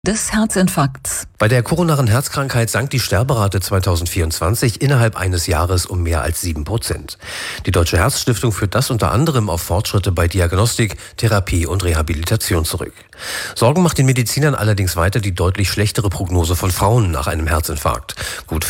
Des Herzinfarkts. Bei der koronaren Herzkrankheit sank die Sterberate 2024 innerhalb eines Jahres um mehr als 7%. Die Deutsche Herzstiftung führt das unter anderem auf Fortschritte bei Diagnostik, Therapie und Rehabilitation zurück. Sorgen macht den Medizinern allerdings weiter die deutlich schlechtere Prognose von Frauen nach einem Herzinfarkt. Gut